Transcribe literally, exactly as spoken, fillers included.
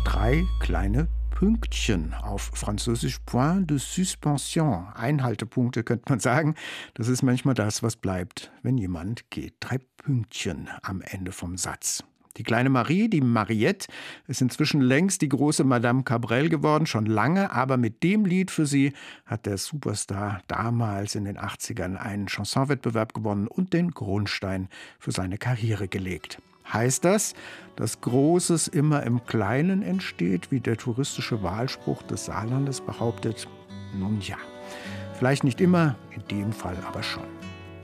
Drei kleine Pünktchen, auf Französisch Point de Suspension. Einhaltepunkte könnte man sagen. Das ist manchmal das, was bleibt, wenn jemand geht. Drei Pünktchen am Ende vom Satz. Die kleine Marie, die Mariette, ist inzwischen längst die große Madame Cabrel geworden, schon lange, aber mit dem Lied für sie hat der Superstar damals in den achtzigern einen Chansonwettbewerb gewonnen und den Grundstein für seine Karriere gelegt. Heißt das, dass Großes immer im Kleinen entsteht, wie der touristische Wahlspruch des Saarlandes behauptet? Nun ja, vielleicht nicht immer, in dem Fall aber schon.